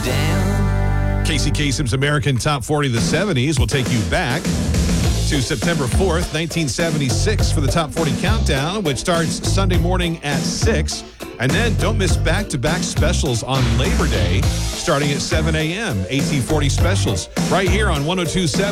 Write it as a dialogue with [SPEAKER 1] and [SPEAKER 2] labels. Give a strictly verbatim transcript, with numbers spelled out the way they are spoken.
[SPEAKER 1] down.
[SPEAKER 2] Casey Kasem's American Top forty of the seventies will take you back to September fourth, nineteen seventy-six for the Top forty Countdown, which starts Sunday morning at six. And then don't miss back-to-back specials on Labor Day starting at seven a.m. eighteen forty specials right here on one oh two point seven.